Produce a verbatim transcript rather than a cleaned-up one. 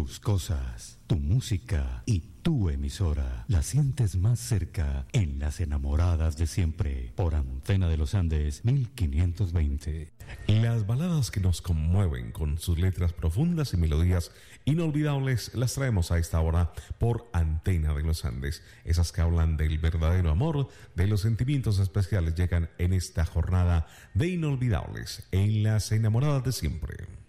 tus cosas, tu música y tu emisora. La sientes más cerca en Las Enamoradas de Siempre, por Antena de los Andes mil quinientos veinte. Las baladas que nos conmueven con sus letras profundas y melodías inolvidables las traemos a esta hora por Antena de los Andes. Esas que hablan del verdadero amor, de los sentimientos especiales, llegan en esta jornada de inolvidables en Las Enamoradas de Siempre.